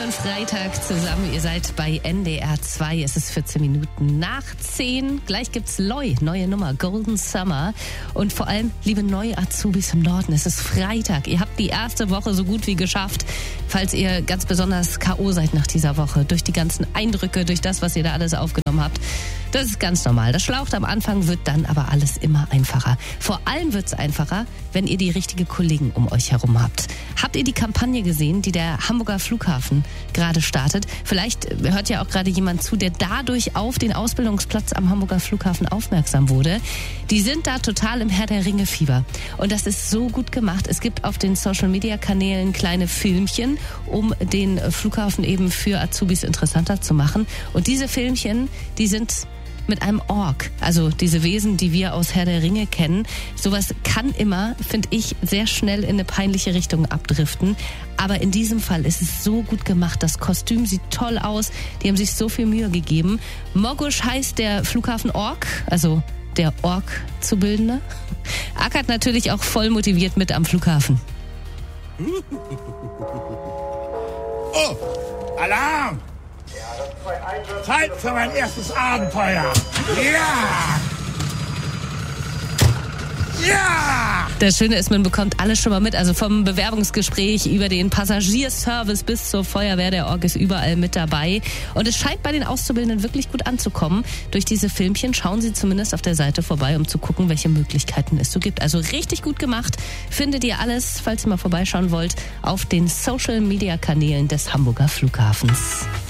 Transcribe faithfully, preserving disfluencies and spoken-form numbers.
wundervollen Freitag zusammen. Ihr seid bei N D R zwei. Es ist vierzehn Minuten nach zehn. Gleich gibt's Loi, neue Nummer, Golden Summer. Und vor allem, liebe neue Azubis im Norden, es ist Freitag. Ihr habt die erste Woche so gut wie geschafft. Falls ihr ganz besonders K O seid nach dieser Woche, durch die ganzen Eindrücke, durch das, was ihr da alles aufgenommen habt. Das ist ganz normal. Das schlaucht am Anfang, wird dann aber alles immer einfacher. Vor allem wird's einfacher, wenn ihr die richtigen Kollegen um euch herum habt. Habt ihr die Kampagne gesehen, die der Hamburger Flughafen gerade startet? Vielleicht hört ja auch gerade jemand zu, der dadurch auf den Ausbildungsplatz am Hamburger Flughafen aufmerksam wurde. Die sind da total im Herr der Ringe-Fieber. Und das ist so gut gemacht. Es gibt auf den Social-Media-Kanälen kleine Filmchen, um den Flughafen eben für Azubis interessanter zu machen. Und diese Filmchen, die sind mit einem Ork, also diese Wesen, die wir aus Herr der Ringe kennen. Sowas kann immer, finde ich, sehr schnell in eine peinliche Richtung abdriften. Aber in diesem Fall ist es so gut gemacht. Das Kostüm sieht toll aus. Die haben sich so viel Mühe gegeben. Mogusch heißt der Flughafen Ork, also der Ork-Zubildende. Ackert natürlich auch voll motiviert mit am Flughafen. Oh, Alarm! Zeit für mein erstes Abenteuer! Ja! Ja! Das Schöne ist, man bekommt alles schon mal mit, also vom Bewerbungsgespräch über den Passagierservice bis zur Feuerwehr, der Ork ist überall mit dabei. Und es scheint bei den Auszubildenden wirklich gut anzukommen. Durch diese Filmchen schauen sie zumindest auf der Seite vorbei, um zu gucken, welche Möglichkeiten es so gibt. Also richtig gut gemacht. Findet ihr alles, falls ihr mal vorbeischauen wollt, auf den Social-Media-Kanälen des Hamburger Flughafens.